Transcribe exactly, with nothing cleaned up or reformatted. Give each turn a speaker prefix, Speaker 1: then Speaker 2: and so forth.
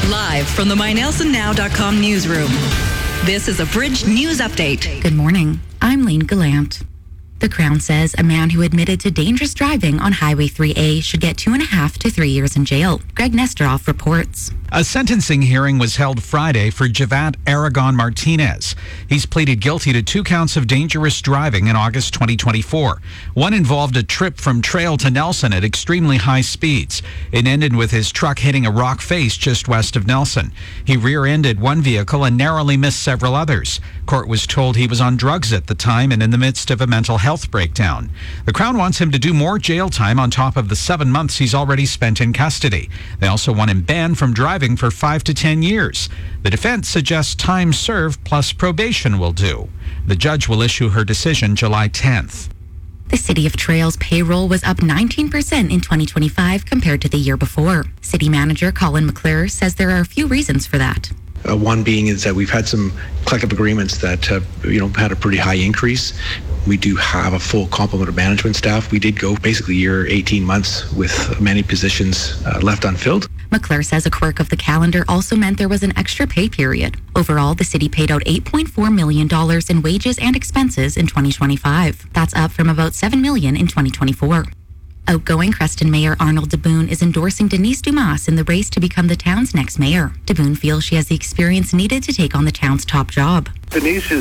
Speaker 1: Live from the my nelson now dot com newsroom. This is a Bridge News Update.
Speaker 2: Good morning. I'm Lane Gallant. The Crown says a man who admitted to dangerous driving on Highway three A should get two and a half to three years in jail. Greg Nestoroff reports.
Speaker 3: A sentencing hearing was held Friday for Javat Aragon Martinez. He's pleaded guilty to two counts of dangerous driving in August twenty twenty-four. One involved a trip from Trail to Nelson at extremely high speeds. It ended with his truck hitting a rock face just west of Nelson. He rear-ended one vehicle and narrowly missed several others. Court was told he was on drugs at the time and in the midst of a mental health breakdown. The Crown wants him to do more jail time on top of the seven months he's already spent in custody. They also want him banned from driving for five to ten years. The defense suggests time served plus probation will do. The judge will issue her decision July tenth.
Speaker 2: The City of Trail's payroll was up nineteen percent in twenty twenty-five compared to the year before. City Manager Colin McClure says there are a few reasons for that.
Speaker 4: Uh, one being is that we've had some collective agreements that uh, you know had a pretty high increase. We do have a full complement of management staff. We did go basically a year, eighteen months with many positions uh, left unfilled.
Speaker 2: McClure says a quirk of the calendar also meant there was an extra pay period. Overall, the city paid out eight point four million dollars in wages and expenses in twenty twenty-five. That's up from about seven million dollars in twenty twenty-four. Outgoing Creston Mayor Arnold DeBoon is endorsing Denise Dumas in the race to become the town's next mayor. DeBoon feels she has the experience needed to take on the town's top job.
Speaker 5: Denise is